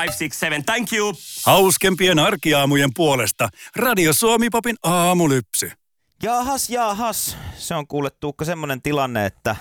567, thank you. Hauskempien arkiaamujen puolesta Radio Suomi-popin aamulypsy. Jaahas. Se on kuule Tuukka semmoinen tilanne, että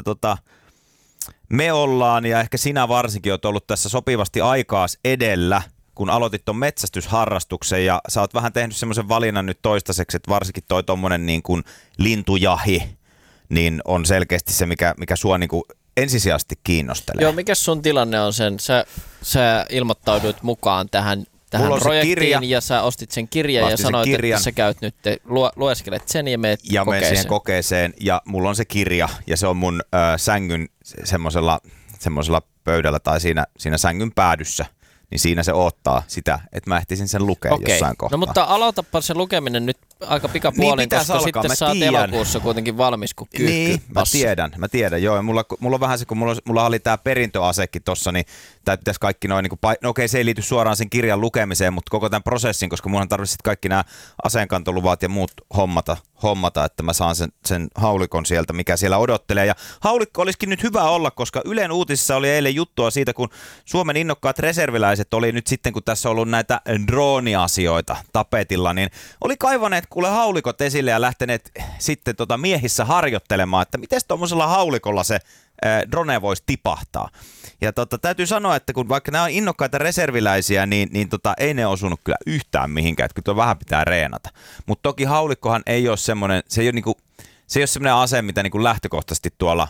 me ollaan ja ehkä sinä varsinkin oot ollut tässä sopivasti aikaas edellä, kun aloitit ton metsästysharrastuksen ja sä oot vähän tehnyt semmoisen valinnan nyt toistaiseksi, että varsinkin toi tommonen niin kuin lintujahi, niin on selkeästi se, mikä sua niin kuin ensisijaisesti kiinnostelee. Joo, mikä sun tilanne on sen? Sä ilmoittauduit mukaan tähän projektiin ja sä ostit sen kirjan ja sanoit, että sä käyt nyt, lueskelet sen ja meet kokeeseen. Ja menen siihen kokeeseen ja mulla on se kirja ja se on mun sängyn semmoisella pöydällä tai siinä sängyn päädyssä. Niin siinä se odottaa sitä, että mä ehtisin sen lukea jossain kohtaa. No mutta aloitapa se lukeminen nyt aika pikapuolin, niin koska alkaa. Sitten sä oot elokuussa kuitenkin valmis kuin kyykky. Niin, mä tiedän. Joo, mulla on vähän se, kun mulla oli tää perintöasekin tossa, niin tää pitäisi kaikki noin, no okei, se ei liity suoraan sen kirjan lukemiseen, mutta koko tämän prosessin, koska munhan tarvitsisi kaikki nämä aseenkantoluvat ja muut hommata, että mä saan sen haulikon sieltä, mikä siellä odottelee. Ja haulikko olisikin nyt hyvä olla, koska Ylen uutisissa oli eilen juttua siitä, kun Suomen innokkaat reserviläiset oli nyt sitten, kun tässä on ollut näitä drone-asioita tapetilla, niin oli kaivaneet kuule haulikot esille ja lähteneet sitten miehissä harjoittelemaan, että miten tuommoisella haulikolla se drone voisi tipahtaa. Ja täytyy sanoa, että kun vaikka nämä on innokkaita reserviläisiä, niin ei ne osunut kyllä yhtään mihinkään, että kyllä vähän pitää reenata. Mutta toki haulikkohan ei ole semmoinen, se ei ole semmoinen ase, mitä niinku lähtökohtaisesti tuolla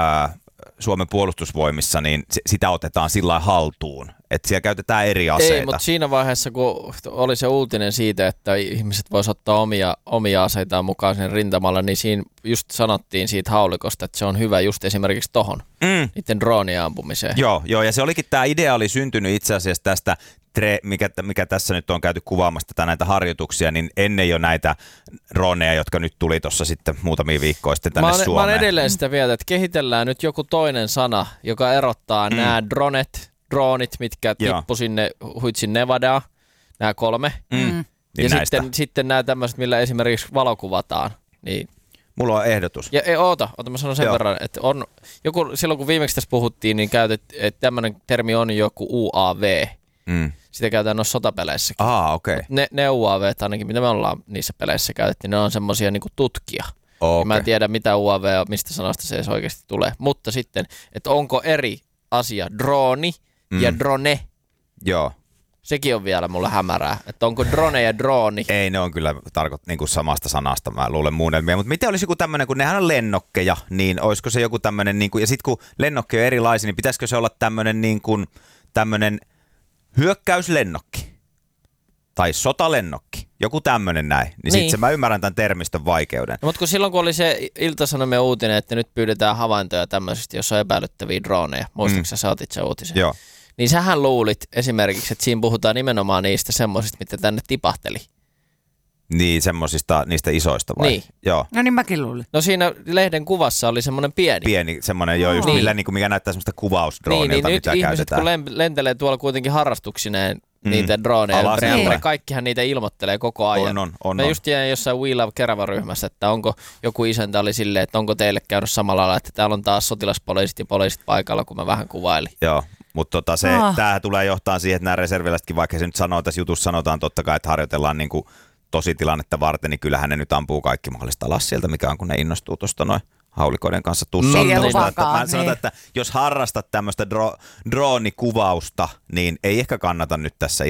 Suomen puolustusvoimissa, niin sitä otetaan sillä haltuun, että siellä käytetään eri aseita. Ei, mutta siinä vaiheessa, kun oli se uutinen siitä, että ihmiset voisivat ottaa omia aseitaan mukaan sen rintamalle, niin siinä just sanottiin siitä haulikosta, että se on hyvä just esimerkiksi tohon, niiden droonien ampumiseen. Joo, ja se olikin, tämä idea oli syntynyt itse asiassa tästä, mikä tässä nyt on käyty kuvaamassa näitä harjoituksia, niin ennen jo näitä droneja, jotka nyt tuli tuossa sitten muutamia viikkoja sitten tänne Suomeen. Mä oon edelleen sitä mieltä, että kehitellään nyt joku toinen sana, joka erottaa nämä dronit, mitkä tippu sinne huitsin Nevadaan, nämä 3. Ja sitten nämä tämmöiset, millä esimerkiksi valokuvataan. Niin. Mulla on ehdotus. Ja oota, mä sanon sen verran, että on joku, silloin kun viimeksi tässä puhuttiin, niin että tämmöinen termi on joku UAV. Sitä käytetään noissa sotapeleissäkin. Okei. Ne UAV, ainakin mitä me ollaan niissä peleissä käytetty, ne on semmosia niinku tutkia. Ja mä en tiedä mitä UAV on, mistä sanasta se edes oikeasti tulee. Mutta sitten, että onko eri asia drooni ja drone? Joo. Sekin on vielä mulle hämärää, että onko drone ja drooni. Ei, ne on kyllä niinku samasta sanasta, mä luulen muunnelmia. Mutta miten olisi joku tämmöinen, kun nehän on lennokkeja, niin olisiko se joku tämmöinen, niinku, ja sitten kun lennokki on erilaisia, niin pitäisikö se olla tämmöinen niinku, hyökkäyslennokki tai sotalennokki, joku tämmöinen näin, niin sitten mä ymmärrän tämän termistön vaikeuden. No, mutta kun silloin kun oli se Ilta-Sanomien uutinen, että nyt pyydetään havaintoja tämmöisistä, jos on epäilyttäviä droneja, muistatko sä otit sen uutisen? Joo. Niin sähän luulit esimerkiksi, että siinä puhutaan nimenomaan niistä semmoisista, mitä tänne tipahteli. Niin, niistä isoista vai? Niin. Joo. No niin mäkin luulin. No siinä lehden kuvassa oli semmoinen pieni. Pieni, semmoinen just mikä näyttää semmoista kuvausdroonilta, niin, mitä nyt käytetään. Ihmiset kun lentelee tuolla kuitenkin harrastuksineen niitä droneja ympäri, kaikkihan niitä ilmoittelee koko ajan. On. Mä just jäin jossain We Love Kerava-ryhmässä, että onko joku isäntä oli silleen, että onko teille käynyt samalla lailla, että täällä on taas sotilaspoliisit ja poliisit paikalla, kun mä vähän kuvailin. Joo. Mutta tämähän tulee johtaa siihen, että nämä reserviläisetkin, vaikka se nyt tässä jutussa sanotaan totta kai, että harjoitellaan niin kuin tositilannetta varten, niin kyllähän ne nyt ampuu kaikki mahdollista alas sieltä, mikä on, kun ne innostuu tuosta noin haulikoiden kanssa tussautusta. Mä sanon, että jos harrastat tämmöistä droonikuvausta, niin ei ehkä kannata nyt tässä